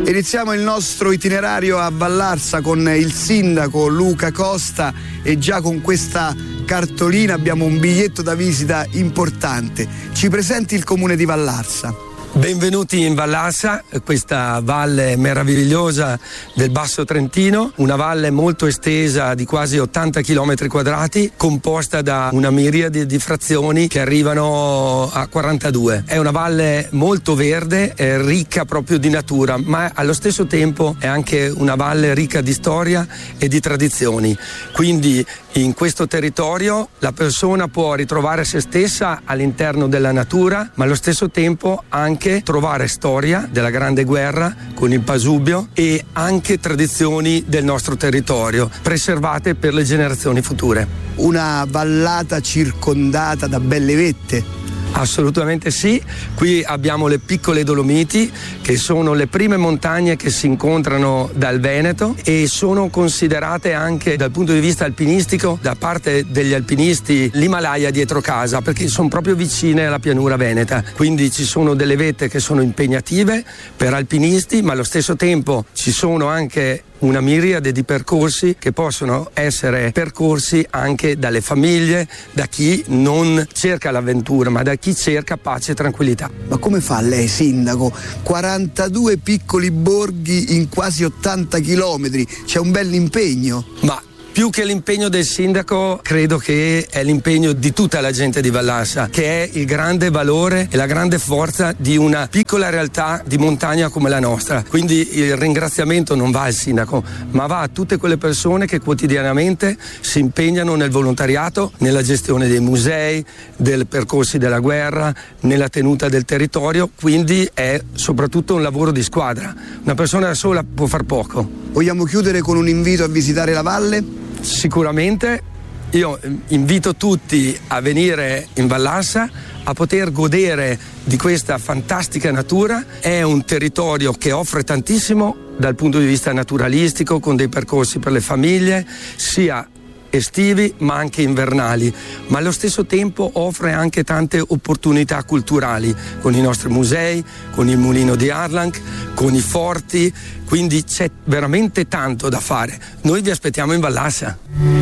Iniziamo il nostro itinerario a Vallarsa con il sindaco Luca Costa e già con questa cartolina abbiamo un biglietto da visita importante. Ci presenti il comune di Vallarsa? Benvenuti in Vallarsa, questa valle meravigliosa del Basso Trentino, una valle molto estesa di quasi 80 km quadrati, composta da una miriade di frazioni che arrivano a 42. È una valle molto verde, ricca proprio di natura, ma allo stesso tempo è anche una valle ricca di storia e di tradizioni. Quindi in questo territorio la persona può ritrovare se stessa all'interno della natura, ma allo stesso tempo anche trovare storia della Grande Guerra con il Pasubio e anche tradizioni del nostro territorio, preservate per le generazioni future. Una vallata circondata da belle vette. Assolutamente sì, qui abbiamo le piccole Dolomiti che sono le prime montagne che si incontrano dal Veneto e sono considerate anche dal punto di vista alpinistico da parte degli alpinisti l'Himalaya dietro casa, perché sono proprio vicine alla pianura veneta, quindi ci sono delle vette che sono impegnative per alpinisti, ma allo stesso tempo ci sono anche una miriade di percorsi che possono essere percorsi anche dalle famiglie, da chi non cerca l'avventura, ma da chi cerca pace e tranquillità. Ma come fa lei, sindaco? 42 piccoli borghi in quasi 80 chilometri, c'è un bel impegno. Ma più che l'impegno del sindaco, credo che è l'impegno di tutta la gente di Vallarsa, che è il grande valore e la grande forza di una piccola realtà di montagna come la nostra. Quindi il ringraziamento non va al sindaco, ma va a tutte quelle persone che quotidianamente si impegnano nel volontariato, nella gestione dei musei, dei percorsi della guerra, nella tenuta del territorio. Quindi è soprattutto un lavoro di squadra. Una persona da sola può far poco. Vogliamo chiudere con un invito a visitare la valle? Sicuramente, io invito tutti a venire in Vallarsa a poter godere di questa fantastica natura. È un territorio che offre tantissimo dal punto di vista naturalistico, con dei percorsi per le famiglie, sia estivi ma anche invernali, ma allo stesso tempo offre anche tante opportunità culturali con i nostri musei, con il mulino di Arlanc, con i forti, quindi c'è veramente tanto da fare. Noi vi aspettiamo in Vallarsa.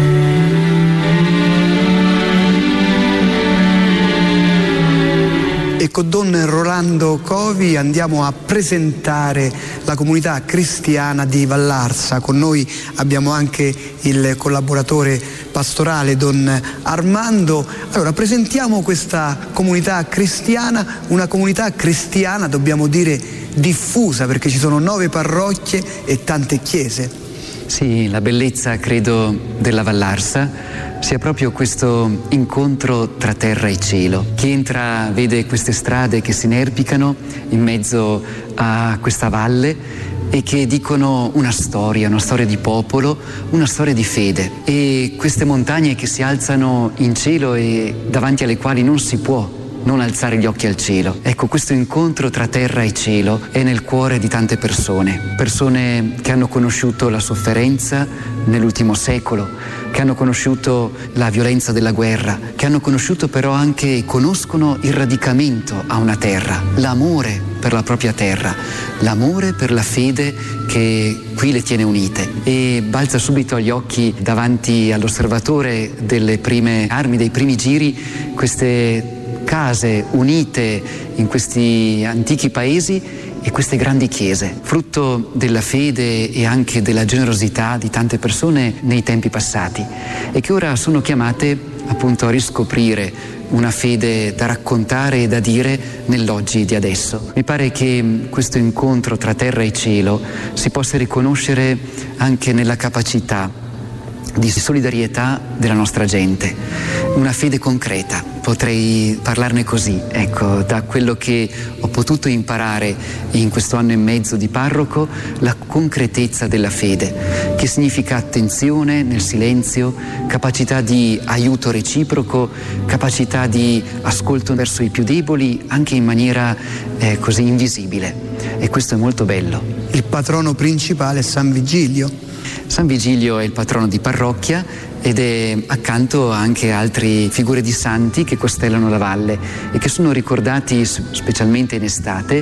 E con Don Rolando Covi andiamo a presentare la comunità cristiana di Vallarsa. Con noi abbiamo anche il collaboratore pastorale Don Armando. Allora, presentiamo questa comunità cristiana, una comunità cristiana, dobbiamo dire, diffusa, perché ci sono 9 parrocchie e tante chiese. Sì, la bellezza, credo, della Vallarsa sia proprio questo incontro tra terra e cielo. Chi entra vede queste strade che si inerpicano in mezzo a questa valle e che dicono una storia di popolo, una storia di fede. E queste montagne che si alzano in cielo e davanti alle quali non si può non alzare gli occhi al cielo. Ecco, questo incontro tra terra e cielo è nel cuore di tante persone che hanno conosciuto la sofferenza nell'ultimo secolo, che hanno conosciuto la violenza della guerra, che hanno conosciuto però anche, conoscono il radicamento a una terra, l'amore per la propria terra, l'amore per la fede che qui le tiene unite. E balza subito agli occhi davanti all'osservatore delle prime armi, dei primi giri, queste case unite in questi antichi paesi e queste grandi chiese, frutto della fede e anche della generosità di tante persone nei tempi passati e che ora sono chiamate appunto a riscoprire una fede da raccontare e da dire nell'oggi di adesso. Mi pare che questo incontro tra terra e cielo si possa riconoscere anche nella capacità di solidarietà della nostra gente, una fede concreta, potrei parlarne così, ecco, da quello che ho potuto imparare in questo anno e mezzo di parroco, la concretezza della fede, che significa attenzione nel silenzio, capacità di aiuto reciproco, capacità di ascolto verso i più deboli, anche in maniera così invisibile, e questo è molto bello. Il patrono principale è San Vigilio. San Vigilio è il patrono di parrocchia ed è accanto anche altre figure di santi che costellano la valle e che sono ricordati specialmente in estate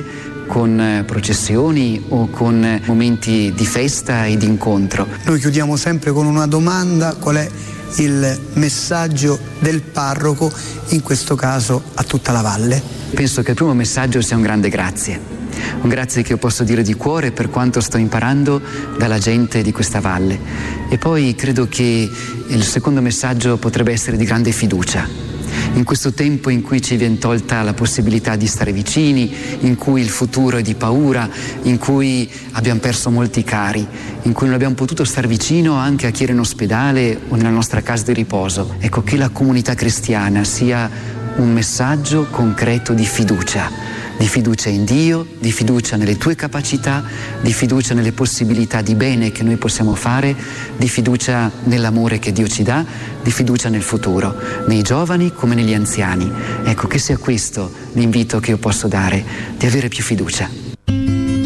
con processioni o con momenti di festa e di incontro. Noi chiudiamo sempre con una domanda: qual è il messaggio del parroco, in questo caso a tutta la valle? Penso che il primo messaggio sia un grande grazie. Un grazie che io posso dire di cuore per quanto sto imparando dalla gente di questa valle. E poi credo che il secondo messaggio potrebbe essere di grande fiducia. In questo tempo in cui ci viene tolta la possibilità di stare vicini, in cui il futuro è di paura, in cui abbiamo perso molti cari, in cui non abbiamo potuto stare vicino anche a chi era in ospedale o nella nostra casa di riposo. Ecco, che la comunità cristiana sia un messaggio concreto di fiducia in Dio, di fiducia nelle tue capacità, di fiducia nelle possibilità di bene che noi possiamo fare, di fiducia nell'amore che Dio ci dà, di fiducia nel futuro, nei giovani come negli anziani. Ecco, che sia questo l'invito che io posso dare, di avere più fiducia.